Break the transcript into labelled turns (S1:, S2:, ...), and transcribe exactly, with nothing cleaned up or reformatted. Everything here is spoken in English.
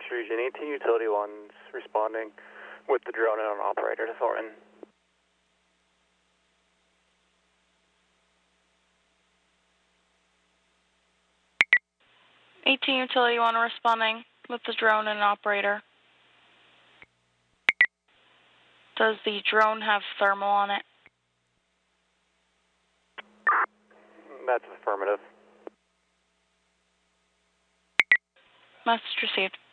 S1: Region eighteen Utility one's responding with the drone and an operator to Thornton.
S2: eighteen Utility one responding with the drone and an operator. Does the drone have thermal on it?
S1: That's affirmative.
S2: Message received.